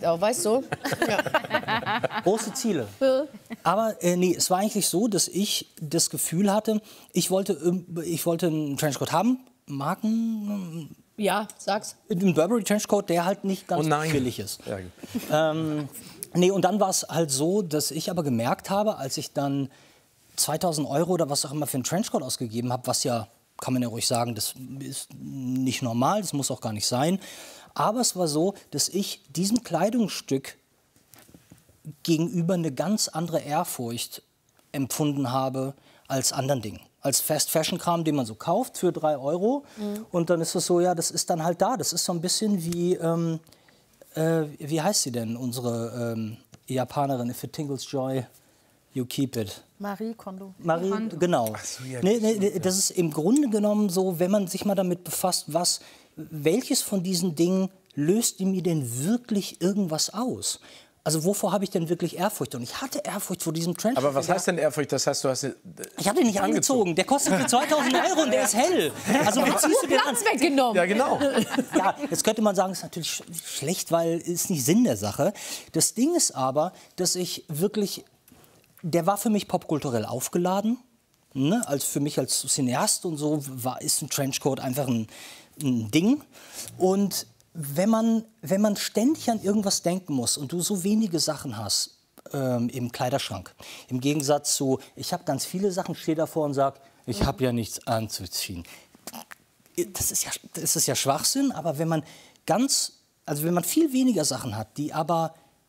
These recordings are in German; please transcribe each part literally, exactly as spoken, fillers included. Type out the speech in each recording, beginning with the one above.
vielleicht auch, weißt du? Ja. Große Ziele. Aber äh, nee, es war eigentlich so, dass ich das Gefühl hatte, ich wollte, ich wollte einen Trenchcoat haben, Marken... Ja, sag's. Ein Burberry Trenchcoat, der halt nicht ganz oh billig ist. Ja. Ähm, nee, und dann war es halt so, dass ich aber gemerkt habe, als ich dann zweitausend Euro oder was auch immer für einen Trenchcoat ausgegeben habe, was ja, kann man ja ruhig sagen, das ist nicht normal, das muss auch gar nicht sein. Aber es war so, dass ich diesem Kleidungsstück gegenüber eine ganz andere Ehrfurcht empfunden habe als anderen Dingen. Als Fast-Fashion-Kram, den man so kauft für drei Euro. Mhm. Und dann ist es so, ja, das ist dann halt da. Das ist so ein bisschen wie, ähm, äh, wie heißt sie denn, unsere ähm, Japanerin, if it tingles joy, you keep it. Marie Kondo. Marie, Kondo. Genau. Ach so, ja, nee, nee, das ist im Grunde genommen so, wenn man sich mal damit befasst, was, welches von diesen Dingen löst mir denn wirklich irgendwas aus? Also wovor habe ich denn wirklich Ehrfurcht? Und ich hatte Ehrfurcht vor diesem Trenchcoat. Aber was heißt denn Ehrfurcht? Das heißt, du hast... Ich habe den nicht angezogen. Der kostet zweitausend Euro und der ist hell. Also wo ziehst du den Platz an? Weggenommen. Ja, genau. Ja, jetzt könnte man sagen, das ist natürlich schlecht, weil ist nicht Sinn der Sache. Das Ding ist aber, dass ich wirklich... Der war für mich popkulturell aufgeladen. Ne? Als für mich als Cineast und so war, ist ein Trenchcoat einfach ein, ein Ding. Und... Wenn man, wenn man ständig an irgendwas denken muss und du so wenige Sachen hast ähm, im Kleiderschrank, im Gegensatz zu, ich habe ganz viele Sachen, stehe davor und sage, ich habe ja nichts anzuziehen. Das ist ja, das ist ja Schwachsinn, aber wenn man ganz, also wenn man viel weniger Sachen hat, die aber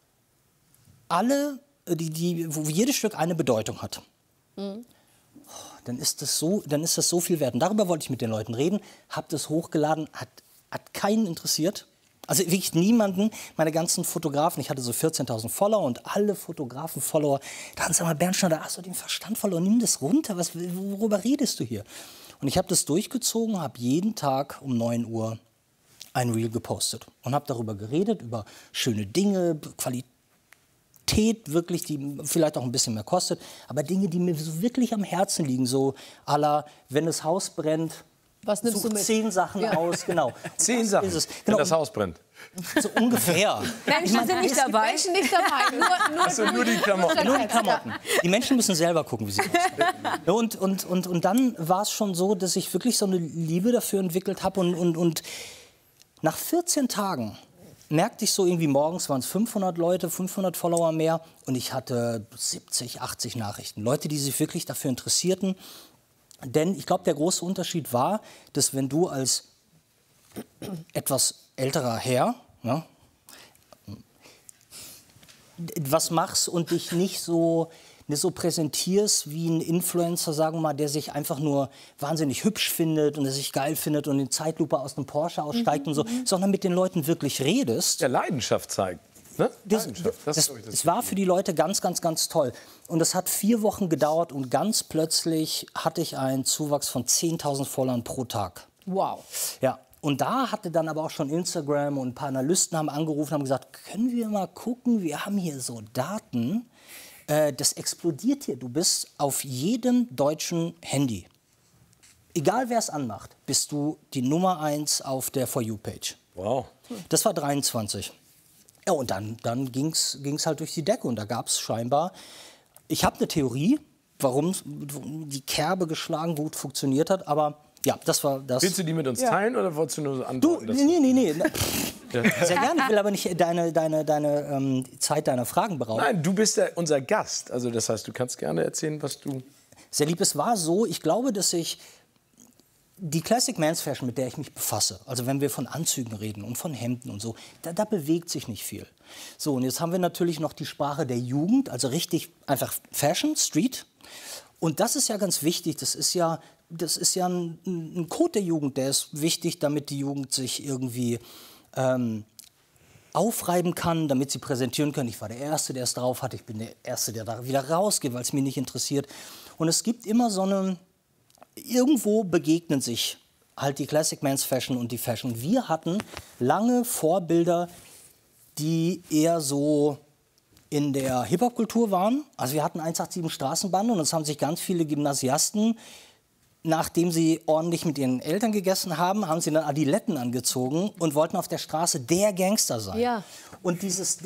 alle, die, die, wo jedes Stück eine Bedeutung hat, mhm. dann ist das so, dann ist das so viel wert. Und darüber wollte ich mit den Leuten reden, habe das hochgeladen, hat Hat keinen interessiert. Also wirklich niemanden. Meine ganzen Fotografen, ich hatte so vierzehntausend Follower und alle Fotografen-Follower, da haben sie mal, Bernd Schneider, hast du den Verstand verloren, nimm das runter, was, worüber redest du hier? Und ich habe das durchgezogen, habe jeden Tag um neun Uhr ein Reel gepostet und habe darüber geredet, über schöne Dinge, Qualität wirklich, die vielleicht auch ein bisschen mehr kostet, aber Dinge, die mir so wirklich am Herzen liegen, so à la, wenn das Haus brennt, was nimmst du mit? Zehn Sachen ja. aus, genau. Zehn Sachen, ist es. Genau. Wenn das Haus brennt. So ungefähr. Menschen ich mein, sind nicht dabei. Menschen nicht dabei. Nur, nur, also nur die Klamotten. Nur die Klamotten. Die Menschen müssen selber gucken, wie sie aussehen. Und, und, und, und dann war es schon so, dass ich wirklich so eine Liebe dafür entwickelt habe. Und, und, und nach vierzehn Tagen merkte ich so irgendwie, morgens waren es fünfhundert Leute, fünfhundert Follower mehr. Und ich hatte siebzig, achtzig Nachrichten. Leute, die sich wirklich dafür interessierten. Denn ich glaube, der große Unterschied war, dass wenn du als etwas älterer Herr ja, was machst und dich nicht so, nicht so präsentierst wie ein Influencer, sagen wir mal, der sich einfach nur wahnsinnig hübsch findet und der sich geil findet und in Zeitlupe aus einem Porsche aussteigt mhm. und so, sondern mit den Leuten wirklich redest. Ja, Leidenschaft zeigt. Ne? Das, das, das, das war für die Leute ganz, ganz, ganz toll. Und es hat vier Wochen gedauert und ganz plötzlich hatte ich einen Zuwachs von zehntausend Followern pro Tag. Wow. Ja, und da hatte dann aber auch schon Instagram und ein paar Analysten haben angerufen und haben gesagt, können wir mal gucken, wir haben hier so Daten, äh, das explodiert hier. Du bist auf jedem deutschen Handy, egal wer es anmacht, bist du die Nummer eins auf der For You-Page. Wow. Das war dreiundzwanzig. Ja, und dann, dann ging es halt durch die Decke und da gab es scheinbar, ich habe eine Theorie, warum die Kerbe geschlagen gut funktioniert hat, aber ja, das war das. Willst du die mit uns ja. teilen oder wolltest du nur so antworten? Du, nee, nee, nee. Ja. Sehr gerne, ich will aber nicht deine, deine, deine ähm, Zeit deiner Fragen berauben. Nein, du bist ja unser Gast, also das heißt, du kannst gerne erzählen, was du... Sehr lieb, es war so, ich glaube, dass ich die Classic Men's Fashion, mit der ich mich befasse, also wenn wir von Anzügen reden und von Hemden und so, da, da bewegt sich nicht viel. So, und jetzt haben wir natürlich noch die Sprache der Jugend, also richtig einfach Fashion, Street. Und das ist ja ganz wichtig, das ist ja, das ist ja ein, ein Code der Jugend, der ist wichtig, damit die Jugend sich irgendwie ähm, aufreiben kann, damit sie präsentieren können. Ich war der Erste, der es drauf hatte, ich bin der Erste, der da wieder rausgeht, weil es mich nicht interessiert. Und es gibt immer so eine... Irgendwo begegnen sich halt die Classic Men's Fashion und die Fashion. Wir hatten lange Vorbilder, die eher so in der Hip-Hop-Kultur waren. Also wir hatten eins acht sieben Straßenbande und es haben sich ganz viele Gymnasiasten, nachdem sie ordentlich mit ihren Eltern gegessen haben, haben sie dann Adiletten angezogen und wollten auf der Straße der Gangster sein. Ja. Und dieses